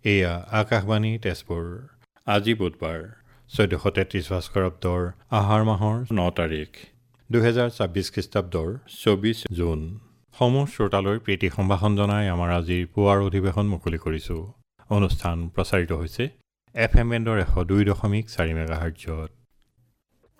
এয়া আকাশবাণী তেজপুৰ। আজি বুধবাৰ 1433 ভাস্কৰাব্দৰ আহাৰ মাহৰ 9 তাৰিখ 2026 খ্ৰীষ্টাব্দৰ 24 জুন। সমূহ শ্ৰোতালৈ প্ৰীতি সম্ভাষণ জনাই আমাৰ আজিৰ পুৱাৰ অধিৱেশন মুকলি কৰিছোঁ। অনুষ্ঠান প্ৰচাৰিত হৈছে FM বেণ্ডৰ 102.4 মেগাহাৰ্টজত।